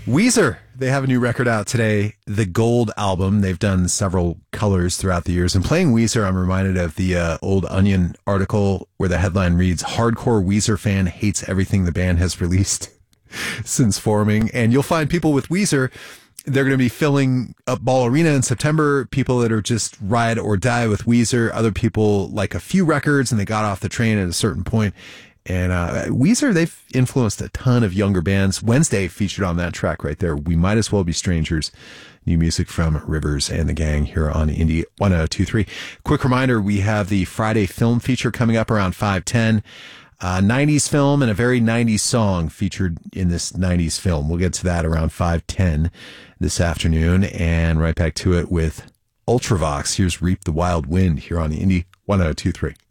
Weezer, they have a new record out today, the Gold album. They've done several colors throughout the years. And playing Weezer, I'm reminded of the old Onion article where the headline reads, "Hardcore Weezer fan hates everything the band has released since forming." And you'll find people with Weezer, they're going to be filling up Ball Arena in September. People that are just ride or die with Weezer. Other people like a few records and they got off the train at a certain point. And Weezer, they've influenced a ton of younger bands. Wednesday featured on that track right there. We Might As Well Be Strangers. New music from Rivers and the gang here on Indie 1023. Quick reminder, we have the Friday film feature coming up around 5:10. 90s film and a very 90s song featured in this 90s film. We'll get to that around 5:10 this afternoon and right back to it with Ultravox. Here's Reap the Wild Wind here on Indie 1023.